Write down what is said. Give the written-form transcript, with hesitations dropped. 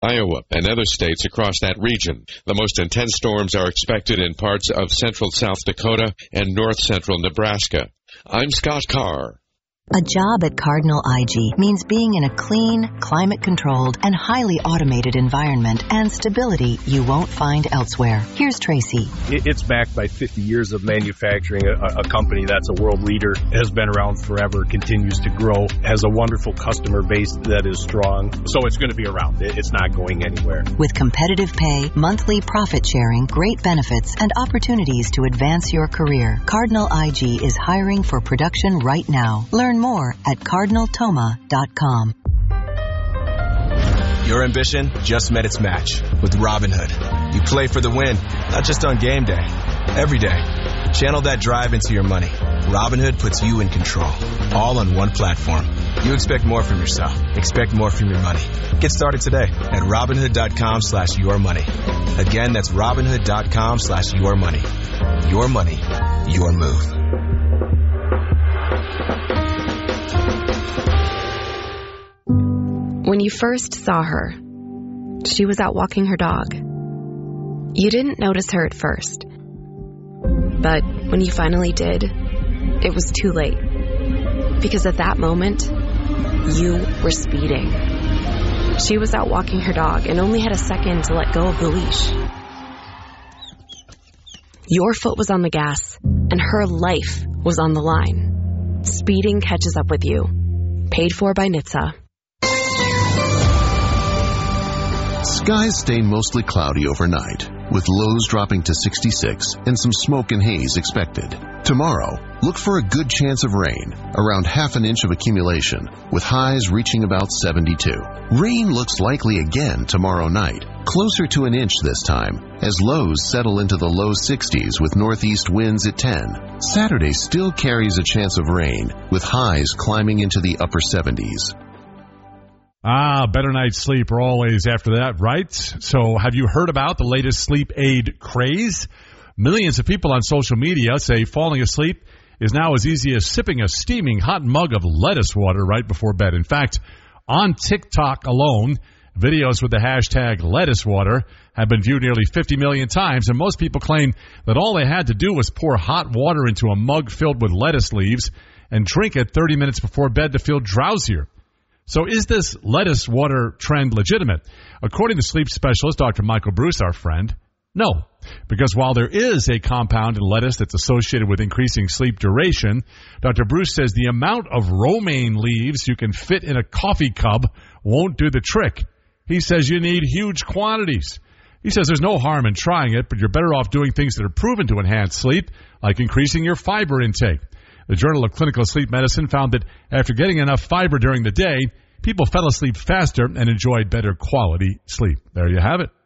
Iowa, and other states across that region. The most intense storms are expected in parts of central South Dakota and north central Nebraska. I'm Scott Carr. A job at Cardinal IG means being in a clean, climate-controlled, and highly automated environment and stability you won't find elsewhere. Here's Tracy. It's backed by 50 years of manufacturing, a company that's a world leader, has been around forever, continues to grow, has a wonderful customer base that is strong. So it's going to be around. It's not going anywhere. With competitive pay, monthly profit sharing, great benefits, and opportunities to advance your career, Cardinal IG is hiring for production right now. Learn more at cardinaltoma.com. Your ambition just met its match with Robinhood. You play for the win, not just on game day, every day. Channel that drive into your money. Robinhood puts you in control, all on one platform. You expect more from yourself. Expect more from your money. Get started today at Robinhood.com/yourmoney. Again, that's Robinhood.com/yourmoney. Your money, your move. When you first saw her, she was out walking her dog. You didn't notice her at first. But when you finally did, it was too late. Because at that moment, you were speeding. She was out walking her dog and only had a second to let go of the leash. Your foot was on the gas, and her life was on the line. Speeding catches up with you. Paid for by NHTSA. Skies stay mostly cloudy overnight, with lows dropping to 66 and some smoke and haze expected. Tomorrow, look for a good chance of rain, around half an inch of accumulation, with highs reaching about 72. Rain looks likely again tomorrow night, closer to an inch this time, as lows settle into the low 60s with northeast winds at 10. Saturday still carries a chance of rain, with highs climbing into the upper 70s. Better night's sleep always after that, right? So have you heard about the latest sleep aid craze? Millions of people on social media say falling asleep is now as easy as sipping a steaming hot mug of lettuce water right before bed. In fact, on TikTok alone, videos with the hashtag lettuce water have been viewed nearly 50 million times, and most people claim that all they had to do was pour hot water into a mug filled with lettuce leaves and drink it 30 minutes before bed to feel drowsier. So is this lettuce water trend legitimate? According to sleep specialist Dr. Michael Bruce, our friend, no. Because while there is a compound in lettuce that's associated with increasing sleep duration, Dr. Bruce says the amount of romaine leaves you can fit in a coffee cup won't do the trick. He says you need huge quantities. He says there's no harm in trying it, but you're better off doing things that are proven to enhance sleep, like increasing your fiber intake. The Journal of Clinical Sleep Medicine found that after getting enough fiber during the day, people fell asleep faster and enjoyed better quality sleep. There you have it.